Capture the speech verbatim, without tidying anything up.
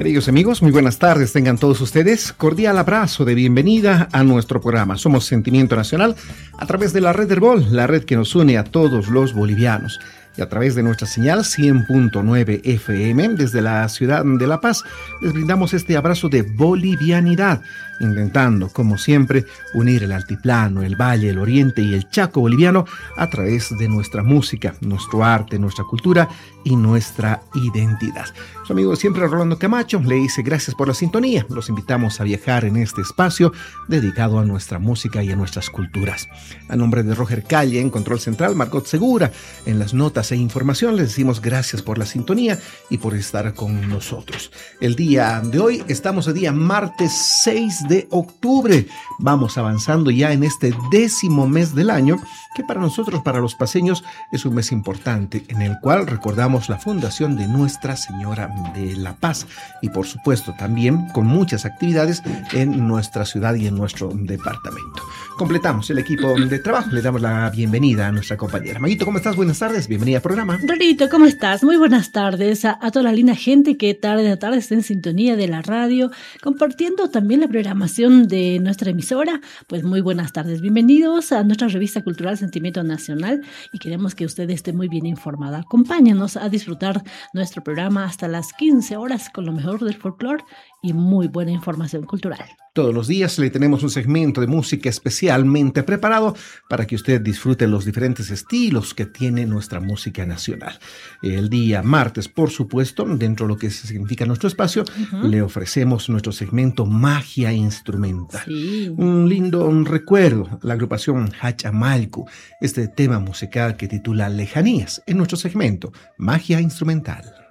Queridos amigos, muy buenas tardes, tengan todos ustedes. Cordial abrazo de bienvenida a nuestro programa. Somos Sentimiento Nacional a través de la red Herbol, la red que nos une a todos los bolivianos. Y a través de nuestra señal cien punto nueve F M desde la ciudad de La Paz, les brindamos este abrazo de bolivianidad, intentando, como siempre, unir el altiplano, el valle, el oriente y el Chaco boliviano a través de nuestra música, nuestro arte, nuestra cultura y nuestra identidad. Su amigo siempre, Rolando Camacho, le dice gracias por la sintonía. Los invitamos a viajar en este espacio dedicado a nuestra música y a nuestras culturas. A nombre de Roger Calle, en Control Central, Margot Segura, en las notas e información, les decimos gracias por la sintonía y por estar con nosotros. El día de hoy, estamos el día martes seis de octubre. Vamos avanzando ya en este décimo mes del año, que para nosotros, para los paceños, es un mes importante, en el cual recordamos la fundación de Nuestra Señora de La Paz y, por supuesto, también con muchas actividades en nuestra ciudad y en nuestro departamento. Completamos el equipo de trabajo. Le damos la bienvenida a nuestra compañera. Maguito, ¿cómo estás? Buenas tardes, bienvenida al programa. Rorito, ¿cómo estás? Muy buenas tardes a, a toda la linda gente que tarde a tarde está en sintonía de la radio, compartiendo también la programación de nuestra emisora. Pues muy buenas tardes, bienvenidos a nuestra revista cultural Sentimiento Nacional y queremos que usted esté muy bien informada. Acompáñanos a disfrutar nuestro programa hasta las quince horas con lo mejor del folclore y muy buena información cultural. Todos los días le tenemos un segmento de música especialmente preparado para que usted disfrute los diferentes estilos que tiene nuestra música nacional. El día martes, por supuesto, dentro de lo que significa nuestro espacio, uh-huh. le ofrecemos nuestro segmento Magia Instrumental. Sí. Un lindo un recuerdo, la agrupación Hachamalcu, este tema musical que titula Lejanías, en nuestro segmento Magia Instrumental.